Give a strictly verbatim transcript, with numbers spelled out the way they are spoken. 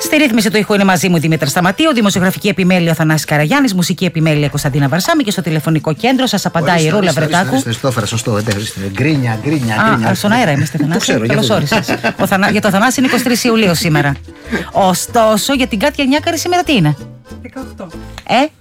Στη ρύθμιση του ήχου είναι μαζί μου Δήμητρα Σταματίου, δημοσιογραφική επιμέλεια Θανάσης Καραγιάννης, μουσική επιμέλεια Κωνσταντίνα Βαρσάμη και στο τηλεφωνικό κέντρο σας απαντάει η Ρούλα Βρετάκου. Το έφερα σωστό, γκρίνια, γκρίνια. Α, στον αέρα είμαστε, Θανάση. Καλώς όρισες. Για το Θανάση είναι εικοστή τρίτη Ιουλίου σήμερα. Ωστόσο, για την Κάτια Νιάκαρη σήμερα τι είναι? δεκαοκτώ. Ε?